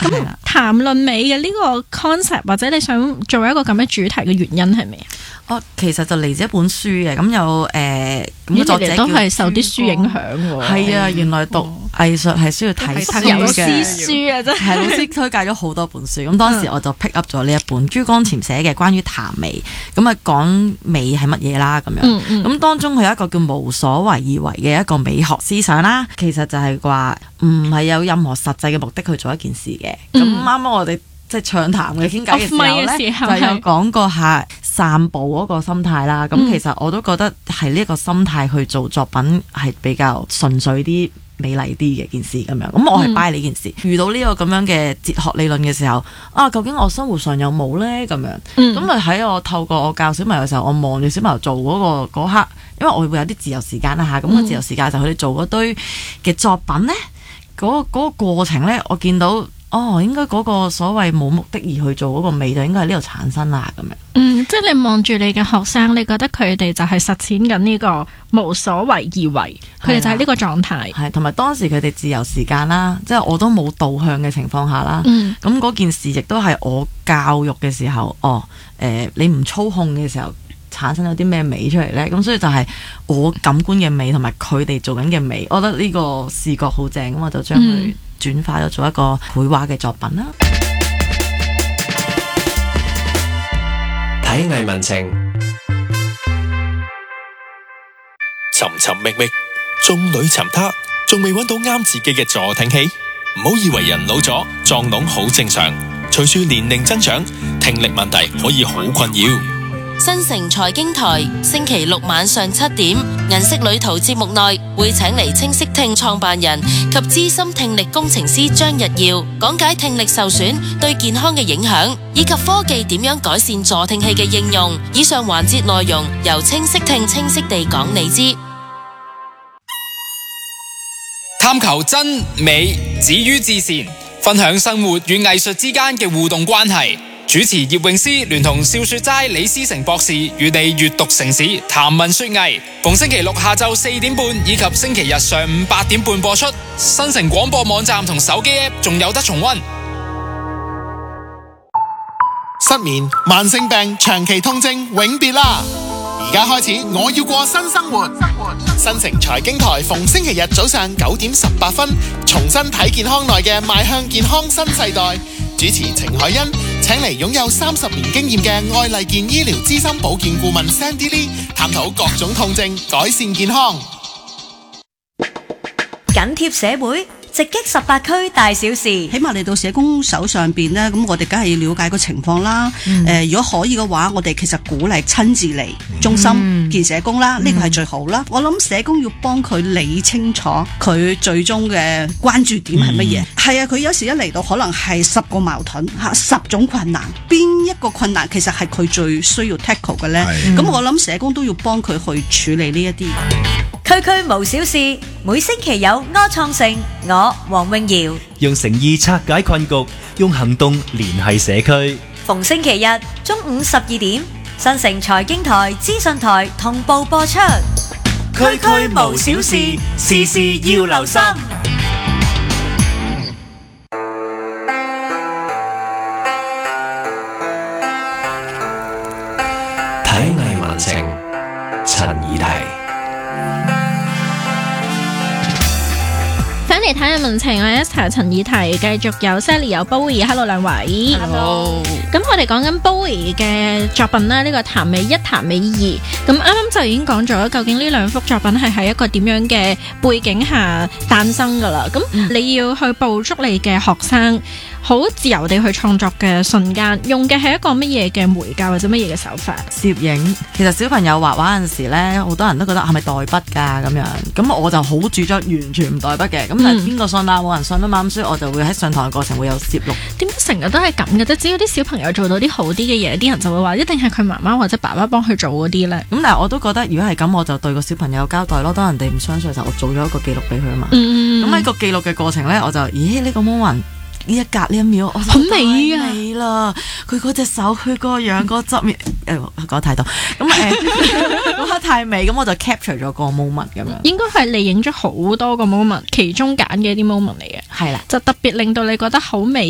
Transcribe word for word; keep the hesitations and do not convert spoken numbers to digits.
咁談論美嘅呢個 concept 或者你想做一個咁嘅主題嘅原因係咩啊？ 哦，其實就嚟自一本書嘅，咁有誒，咁、呃、作者都係受啲書影響喎。 係啊，原來讀藝術係需要睇書嘅。 有詩書啊，真係。係老師推介咗好多本書，咁當時我就 pick up 咗呢一本朱光潛寫嘅關於談美，咁啊講美係乜嘢啦咁樣。咁、嗯嗯、當中佢有一個叫無所為而為嘅一個美學思想啦，其實就係話唔係有任何實際嘅目的去做一件事嘅。咁啱啱我哋即係暢談嘅傾偈嘅時候咧，就有講過下散步嗰個心態啦。咁、嗯、其實我都覺得係呢一個心態去做作品係比較純粹啲、美麗啲嘅件事咁樣。咁我係 buy 呢件事。嗯、遇到呢個咁樣嘅哲學理論嘅時候，啊，究竟我生活上有冇呢？咁樣？咁咪喺我透過我教小朋友嘅時候，我望住小朋友做嗰、嗰個嗰刻，因為我會有啲自由時間啦嚇。咁、個自由時間就佢哋做嗰堆嘅作品呢，嗰、嗰、嗰個過程呢，我見到。哦，應該嗰個所謂冇目的而去做嗰個美就應該喺呢度產生啦咁樣。 嗯，即係你望住你嘅學生，你覺得佢哋就係實踐緊呢個無所為而為，佢哋就係呢個狀態。係，同埋當時佢哋自由時間啦，即係我都冇導向嘅情況下啦。嗯，咁嗰件事亦都係我教育嘅時候，哦，誒、呃，你唔操控嘅時候產生咗啲咩美出嚟呢？咁所以就係我感官嘅美同埋佢哋做緊嘅美，我覺得呢個視覺好正，咁我就將佢、嗯。轉化咗做一個繪畫嘅作品啦。 體藝文情，尋尋覓覓，眾裏尋他，仲未揾到啱自己嘅助聽器。唔好以為人老咗撞聾好正常，隨住年齡增長，聽力問題可以好困擾。 新城財經台星期六晚上七點，銀色旅途節目內會請嚟清晰聽創辦人及資深聽力工程師張日耀講解聽力受損對健康嘅影響，以及科技點樣改善助聽器嘅應用。以上環節內容由清晰聽清晰地講你知。 探求真美止於至善，分享生活與藝術之間嘅互動關係。主持葉詠詩聯同笑說齋李思成博士與你閱讀城市談文說藝，逢星期六下晝四點半以及星期日上午八點半播出。新城廣播網站同手機 app 仲有得重溫。 失眠、慢性病、長期痛症永別啦！而家開始，我要過新生活。新城財經台逢星期日早上九點十八分，重新睇健康內嘅邁向健康新世代。主持程海欣請嚟擁有三十年經驗嘅愛麗健醫療資深保健顧問 Sandy Lee 探討各種痛症，改善健康。 緊貼社會，直擊十八區大小事。 起碼嚟到社工手上邊呢，咁我哋梗係要了解個情況啦。誒、嗯呃，如果可以嘅話，我哋其實鼓勵親自嚟中心、嗯、見社工啦，呢、嗯、個係最好啦。我諗社工要幫佢理清楚佢最終嘅關注點係乜嘢。係、嗯、啊，佢有時一嚟到可能係十個矛盾吓，十種困難，邊一個困難其實係佢最需要 tackle 嘅呢？咁、嗯、我諗社工都要幫佢去處理呢一啲。 區區無小事，每星期有柯創盛，我黃詠瑤用誠意拆解困局，用行動聯繫社區。 逢星期日中午十二點，新城財經台、資訊台同步播出。 區區無小事，事事要留心。 體藝文情，陳怡提。 翻嚟睇下文情，我 Esther 陳以提，繼續有 Sally 有 Bowie，Hello 兩位 ，Hello。 咁我哋講緊 Bowie 嘅作品啦，呢、這個談美一談美二，咁啱啱就已經講咗，究竟呢兩幅作品係喺一個點樣嘅背景下誕生噶啦？咁你要去捕捉你嘅學生好自由地去創作嘅瞬間，用嘅係一個乜嘢嘅媒介或者乜嘢嘅手法？ 攝影。其實小朋友畫畫嗰陣時咧，好多人都覺得係咪代筆㗎咁樣，咁我就好主張完全唔代筆嘅。咁但係邊個信啊？冇人信啊嘛，咁所以我就會喺上堂嘅過程會有攝錄。點解成日都係咁嘅啫？只要啲小朋友做到啲好啲嘅嘢，啲人就會話一定係佢媽媽或者爸爸幫佢做嗰啲咧。咁但係我都覺得，如果係咁，我就對個小朋友交代咯。當人哋唔相信嘅時候，我做咗一個記錄俾佢啊嘛。咁喺、嗯、個記錄嘅過程咧，我就咦呢、呢個 moment。呢一格呢一秒，我好美啊！美啦，佢嗰隻手，佢個樣，嗰側面，誒講得太多，咁誒嗰刻太美，咁我就 capture 咗個 moment 咁樣。應該係你影咗好多個 moment，其中揀嘅啲 moment 嚟嘅，係啦，就特別令到你覺得好美。